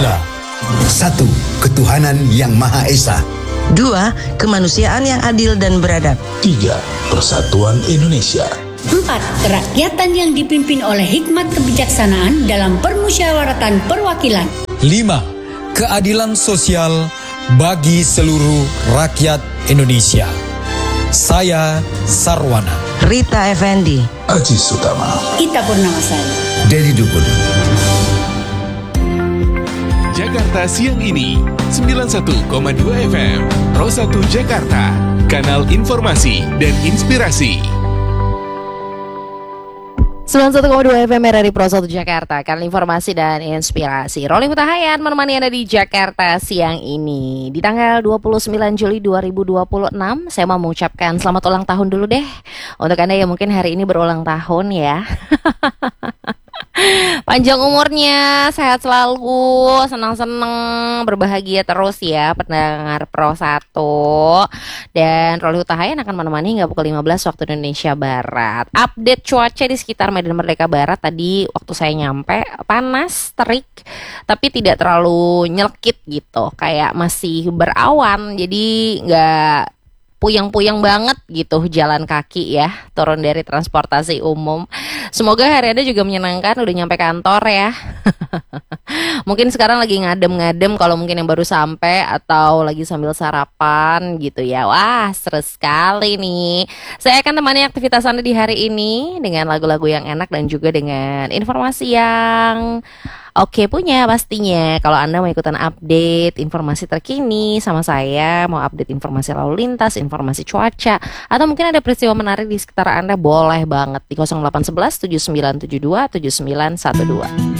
Pancasila. 1. Ketuhanan Yang Maha Esa. 2. Kemanusiaan yang adil dan beradab. 3. Persatuan Indonesia. 4. Kerakyatan yang dipimpin oleh hikmat kebijaksanaan dalam permusyawaratan perwakilan. 5. Keadilan sosial bagi seluruh rakyat Indonesia. Saya Sarwana. Rita Effendi. Aji Sutama. Ita Purnamasari. Dedi Dukun. Jakarta Siang Ini 91,2 FM Pro 1 Jakarta, kanal informasi dan inspirasi. 91,2 FM RRI Pro 1 Jakarta, kanal informasi dan inspirasi. Rolling Hutahayan menemani Anda di Jakarta Siang Ini. Di tanggal 29 Juli 2026, saya mau mengucapkan selamat ulang tahun dulu deh untuk Anda yang mungkin hari ini berulang tahun ya. Panjang umurnya, sehat selalu, senang-senang, berbahagia terus ya pendengar Pro 1. Dan Rolly Hutahayan akan menemani hingga pukul 15 waktu Indonesia Barat. Update cuaca di sekitar Medan Merdeka Barat tadi waktu saya nyampe, panas, terik, tapi tidak terlalu nyelkit gitu, kayak masih berawan, jadi nggak puyeng-puyeng banget gitu jalan kaki ya, turun dari transportasi umum. Semoga hari Anda juga menyenangkan, udah nyampe kantor ya. Mungkin sekarang lagi ngadem-ngadem kalau mungkin yang baru sampai atau lagi sambil sarapan gitu ya. Wah, seru sekali nih. Saya akan temani aktivitas Anda di hari ini dengan lagu-lagu yang enak dan juga dengan informasi yang oke punya pastinya. Kalau Anda mau ikutan update informasi terkini sama saya, mau update informasi lalu lintas, informasi cuaca, atau mungkin ada peristiwa menarik di sekitar Anda, boleh banget di 0811 7972 7912.